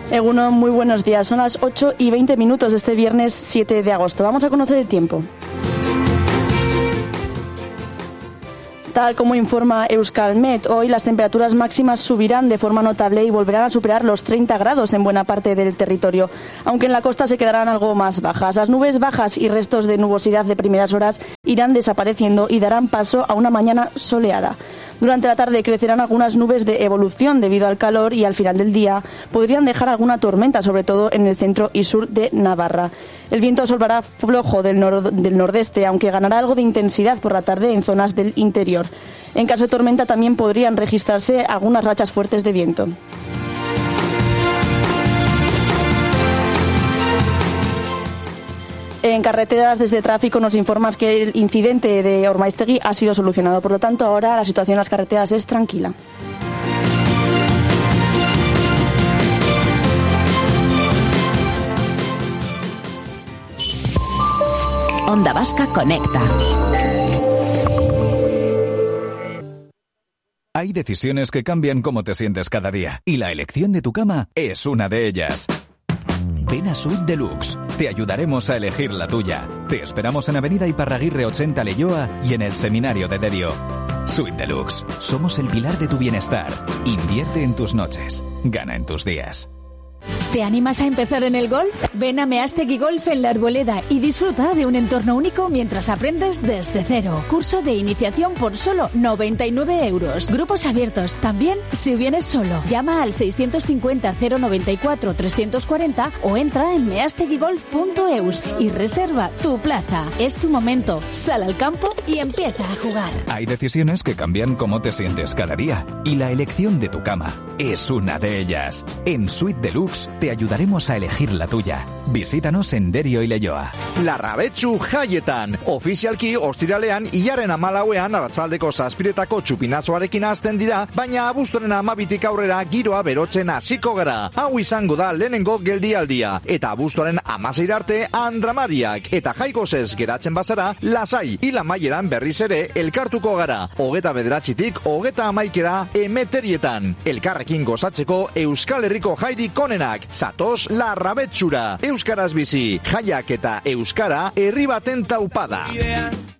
Egunon, muy buenos días. Son las 8:20 de este viernes 7 de agosto. Vamos a conocer el tiempo. Tal como informa Euskalmet, hoy las temperaturas máximas subirán de forma notable y volverán a superar los 30 grados en buena parte del territorio, aunque en la costa se quedarán algo más bajas. Las nubes bajas y restos de nubosidad de primeras horas irán desapareciendo y darán paso a una mañana soleada. Durante la tarde crecerán algunas nubes de evolución debido al calor y al final del día podrían dejar alguna tormenta, sobre todo en el centro y sur de Navarra. El viento soplará flojo del nordeste, aunque ganará algo de intensidad por la tarde en zonas del interior. En caso de tormenta también podrían registrarse algunas rachas fuertes de viento. En carreteras, desde tráfico nos informan que el incidente de Ormaiztegui ha sido solucionado. Por lo tanto, ahora la situación en las carreteras es tranquila. Onda Vasca Conecta. Hay decisiones que cambian cómo te sientes cada día, y la elección de tu cama es una de ellas. Ven a Suite Deluxe. Te ayudaremos a elegir la tuya. Te esperamos en Avenida Iparraguirre 80 Leioa y en el Seminario de Derio. Suite Deluxe. Somos el pilar de tu bienestar. Invierte en tus noches. Gana en tus días. ¿Te animas a empezar en el golf? Ven a Meastegui Golf en La Arboleda y disfruta de un entorno único mientras aprendes desde cero. Curso de iniciación por solo 99 euros. Grupos abiertos también si vienes solo. Llama al 650 094 340 o entra en measteguigolf.eus y reserva tu plaza. Es tu momento. Sal al campo y empieza a jugar. Hay decisiones que cambian cómo te sientes cada día, y la elección de tu cama es una de ellas. En Suite Deluxe te ayudaremos a elegir la tuya. Visítanos en Derio y Leioa. Larrabetsu jaietan. Ofizialki ostiralean hilaren 14ean arratsaldeko 7etako txupinazoarekin hasten dira, baina abuztuaren 12tik aurrera giroa berotzen hasiko gara. Hau izango da lehenengo geldialdia, eta abuztuaren 16 arte andramariak, eta jaikosez geratzen bazara lasai hilamaieran berriz ere elkartuko gara. 29tik 31 emeterietan. Elkarrekin gozatzeko Euskal Herriko jairik onenak. Zatoz Larrabetsura. Euskaraz bizi, jaiak eta euskara herri baten taupada.